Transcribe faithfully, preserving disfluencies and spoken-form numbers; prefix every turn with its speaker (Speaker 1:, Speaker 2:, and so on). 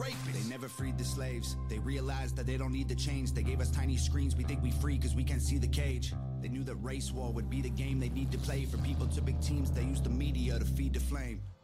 Speaker 1: rapists.
Speaker 2: They never freed the slaves. They realized that they don't need the chains. They gave us tiny screens, we think we free cause we can't see the cage. They knew that race war would be the game they need to play. For people to big teams, they used the media to feed the flame.